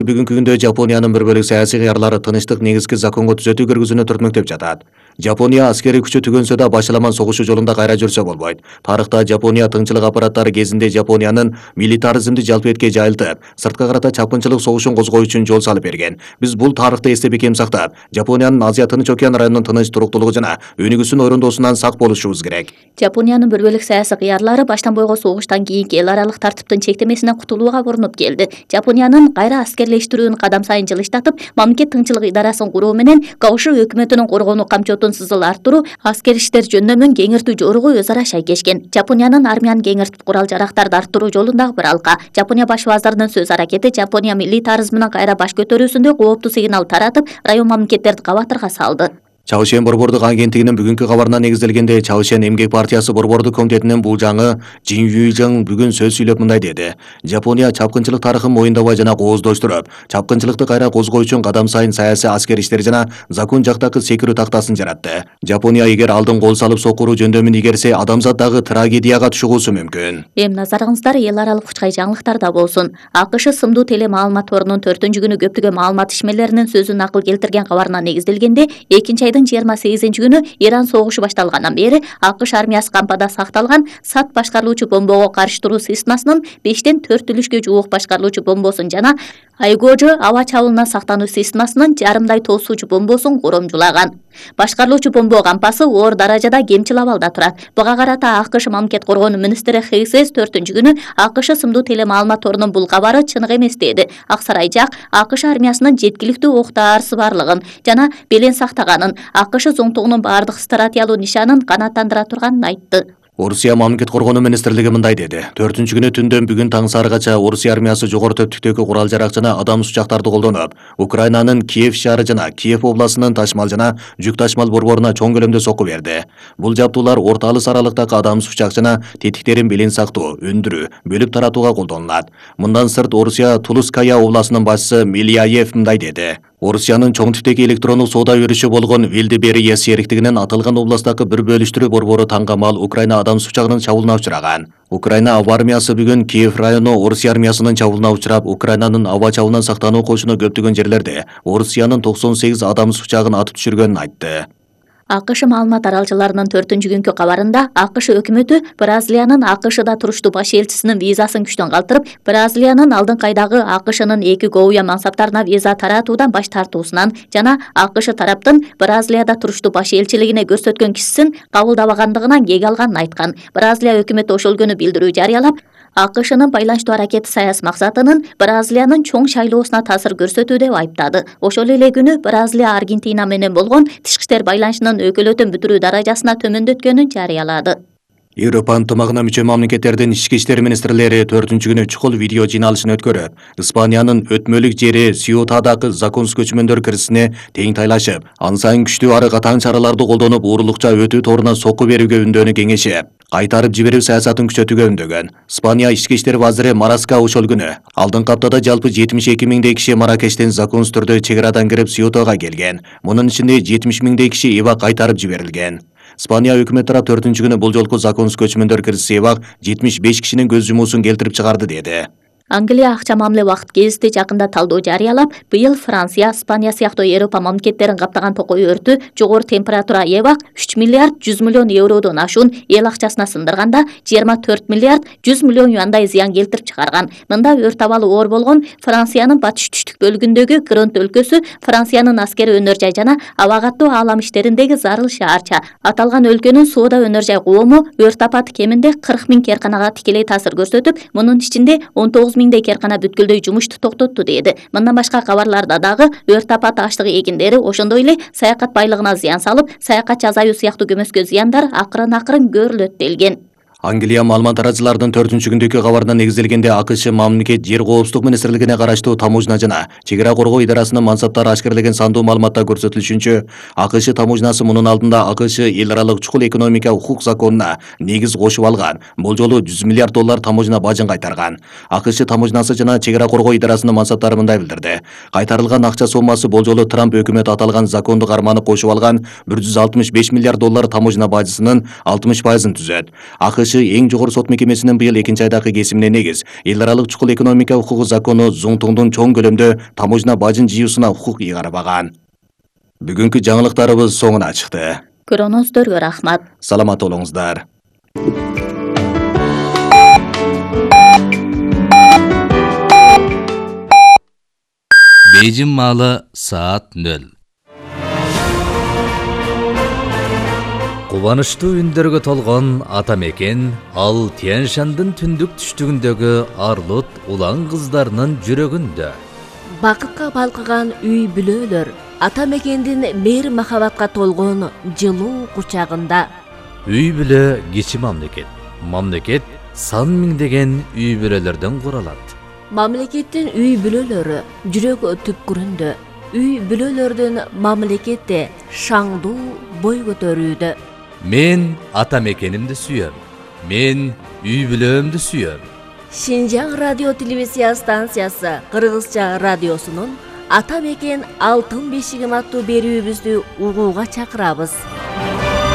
Бүгүнкү күндө Жапониянын бір бөлүк саясий кыярлары тынычтык негизги законго түзөтүү киргизүүнү түртмөктөп жатат. Жапония аскерий күчү түгөнсө да башаламан согушу жолунда кайра жүрсө болбойт. Тарыхта Жапония тыңчылык аппараттары кезинде Жапониянын милитаризмди жалпы этке жайылтып, сыртка карата чапкынчылык согушун козгоо үчүн жол салып берген. Биз бул тарыхты эстеп бекем сактап, Жапониянын Азия Тынч океан районунун тыныч туруктуулугу жана өнүгүүсүн орондоосунан сак болушубуз керек. Жапониянын бір бөлүк саясий кыярлары баштан бойго согуштан кийинки эл аралык тартиптин чектемесинен кутулууга урунуп келди. Жапониянын кайра аскерлештирүүнү кадам сайын жылыштатып, мамлекет тыңчылык идарасын куруу менен Кауши өкмөтүнүн коргонуу камчотун сызыл арттыруу, аскер иштер жөндөмүн кеңиртүү жоругу өз ара шайкешкен. Жапониянын армиянын кеңиртип курал жарактарды арттыруу жолундагы бир алка. Жапония баш вазиринин сөз аракети Жапония милитаризминин кайра баш көтөрүүсүндө кооптуу сигнал таратып, район мамлекеттерди кабатырга салды. Чаушен борбордук агенттигинин бүгүнкү кабарына негизделгенде Чаушен эмгек партиясы борбордук комитетинин бужаңы Жин Юйжың бүгүн сөз сүйлөп мындай деди. Жапония чапкынчылык тарыхын моюндабай жана кооздоштуруп, чапкынчылыкты кайра козгоо үчүн кадам сайын саясий аскер иштер жана закон жактагы секирүү тактасын жаратты. Жапония эгер алдын кол салып сокуруу жөндөмүн игерсе, адамзат дагы трагедияга түшүгүсү мүмкүн. Эми назарыңыздар эл аралык учкай жаңылыктарда болсун. АКШ сымдуу теле маалымат торунун 4-күнү көптөгөн маалымат ишмерлеринин сөзүн акыл келтирген кабарына негизделгенде, 2-айдын 28-күнү Иран согушу башталгандан бери АКШ армиясы кампада сакталган САД башкарылуучу бомбого каршы туруу системасынын 5-тен 4 жуук башкарылуучу бомбосун жана Айгожо аба чабуулунан сактануу системасынын жарымдай тосуучу бомбосун коромжулаган. Башкарылуучу бомбо кампасы оор даражада кемчил абалда турат. Буга карата АКШ мамлекет коргоонуу министри Хейсес 4-күнү АКШ сымдуу теле маалымат торунун бул кабары чыныгы эмес деди. Ак сарай жак АКШ армиясынын жеткиликтүү ок даарысы барлыгын жана белен сактаганын, АКШ зоңтугунун бардык стратегиялуу нишанын канааттандыра турганын айтты. Орусия мамлекет коргонуу министрлиги мындай деди. 4-күнү түндөн бүгүн таң саарыгача Орусия армиясы жогору төптүктөгү курал жарак жана адам учактарды колдонуп, Украинанын Киев шаары жана Киев областынын ташмал жана жүк ташмал борборуна чоң көлөмдө сокку берди. Бул жабдуулар орто алыс аралыктагы адам учак жана тетиктерин белен сактоо, өндүрүү, бөлүп таратууга колдонулат. Мындан сырт Орусия Тулуская областынын башчысы Милияев мындай деди. Орусиянын чоң типтеги электрондук соода өрүшү болгон Вилдеберия сериктигинин аталган областтагы бир бөлүштүрүү борбору таңгамал Украина адам учагынын чабуулуна учураган. Украина аба армиясы бүгүн Киев району Орусия армиясынын чабуулуна учурап, Украинанын аба чабуулунан сактануу кошуну көптөгөн жерлерде Орусиянын 98 адам учагын атып түшүргөнүн айтты. АКШ маалымат аралчыларынын 4-күнкү кабарында АКШ өкмөтү Бразилиянын АКШда туруштуу баш элчисинин визасын күчтөн калтырып, Бразилиянын алдыңкы айдагы АКШнын 2 гоуя мансаптарына виза таратуудан баш тартуусунан жана АКШ тараптын Бразилияда туруштуу баш элчилигине көрсөткөн кишисин кабылдабагандыгынан кек алганын айткан. Бразилия өкмөтү ошол күнү билдирүү жарыялап, АКШнын байланыштуу аракети саясий максатынын Бразилиянын чоң шайлоосуна таасир көрсөтүү деп айыптады. Ошол эле күнү Бразилия Аргентина менен болгон тышкы иштер байланышынын өкөлөтүн бүтүрүү даражасына төмөндөткөнүн жарыялады. Европа ынтымагына мүчө мамлекеттердин ички иштер министрлери 4-күнү чукул видео жыйналышын өткөрүп, Испаниянын өтмөлүк жери Сиутадагы законсуз көчмөндөр кирисине тең тайлашып, ан сайын күчтүү ары катаң чараларды колдонуп, уурулукча өтүү торунан сокку берүүгө үндөнү кеңешип, кайтарып жиберүү саясатын күчөтүүгө үндөгөн. Испания ички иштер вазири Мараска ошол күнү алдыңкы аптада жалпы 72 миңдей киши Маракештен законсуз түрдө чек арадан кирип Сиутага келген. Мунун ичинде 70 миңдей киши эбак кайтарып жиберилген. Испания өкмөт тарап 4-күнү бул жолку законсуз көчмөндөр кирисине эбак 75 кишинин көз жумуусун келтирип чыгарды деди. Англия акча мамиле убакыт гезити жакында талдоо жарыялап, быйыл Франция, Испания сыяктуу Европа мамлекеттерин каптаган токой өртү жогору температура эбак 3 миллиард 100 миллион евродон ашуун эл акчасына сындырганда 24 миллиард 100 миллион юандай зыян келтирип чыгарган. Мында өрт абалы оор болгон Франциянын батыш түштүк бөлүгүндөгү Гронт өлкөсү, Франциянын аскери өнөр жай жана аба каттуу аалам иштериндеги зарыл шаарча. Аталган өлкөнүн соода өнөр жай коому өрт апаты кеминде 40 миң керканага тикелей таасир көрсөтүп, мунун ичинде 19 миңдей керкана бүткүлдөй жумушту токтотту деди. Мындан башка кабарларда дагы өрт апаты аштык эгиндери, ошондой эле саякат байлыгына зыян салып, саякатчы азаюу сыяктуу көмөскө зыяндар акырын көрүлөт делген. Англия маалымат таратчылардын 4-күндөгү кабарына негизделгенде АКШ мамлекет жер коопсуздук министрлигине караштуу таможня жана чек ара коргоо идарасынын мансаптары ашкерлеген сандуу маалыматта көрсөтүлүшүнчө, АКШ таможнясы мунун алдында АКШ эл аралык чукул экономика укук законуна негиз кошуп алган. Бул жолу 100 миллиард доллар таможня бажын кайтарган. АКШ таможнясы жана чек ара коргоо идарасынын мансаптары мындай билдирди. Кайтарылган акча соммасы бул жолу Трамп өкмөтү аталган законду карманып кошуп алган 165 миллиард доллар таможня бажысынын 60%-ын түзөт. АКШ КШ эң жогору сот мекемесинин быйыл 2-айдагы кесимине негиз эл аралык чукул экономика укугу закону зуңтуңдун чоң көлөмдө таможня бажын жыюусуна укук ыйгарбаган. Бүгүнкү жаңылыктарыбыз соңуна чыкты. Көрүүңүздөргө рахмат. Саламат болуңуздар. Бейжин маалы саат 0. Кубанычтуу үндөргө толгон ата мекен ал Тянь-Шандын түндүк түштүгүндөгү арлут улан кыздарынын жүрөгүндө. Бакытка балкыган үй бүлөлөр ата мекендин мейир махабатка толгон жылуу кучагында. Үй бүлө кичи мамлекет. Мамлекет сан миңдеген үй бүлөлөрдөн куралат. Мамлекеттин үй бүлөлөрү жүрөк түпкүрүндө. Үй бүлөлөрдүн мамлекетте шаңдуу бой көтөрүүдө. Мен ата мекенимди сүйөм. Мен үй бүлөмдү сүйөм. Шинжаң радио телевизия станциясы Кыргызча радиосунун Ата мекен алтын бешигим аттуу берүүбүздү угууга чакырабыз.